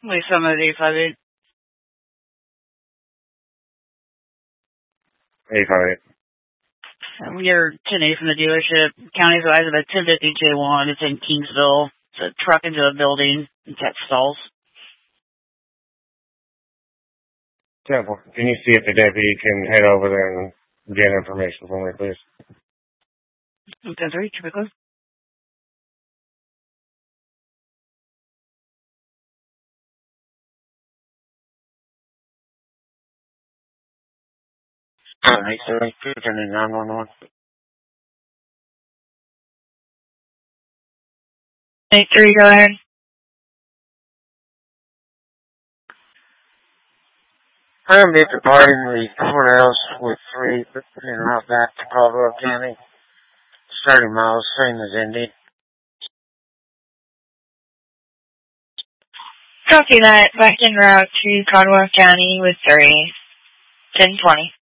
Wait, some of the 858. 858. You're 1080 from the dealership. County's eyes about 1050 J1. It's in Kingsville. It's a truck into a building. It's at stalls. Temple, can you see if the deputy can head over there and get information for me, please? 10-3, typically. Alright, so I turn in 911. 8-3, go ahead. I'm departing the courthouse with 3 en route back to Caldwell County. 30 miles, same as Indy. Copy that. Back en route to Caldwell County with 3. 1020.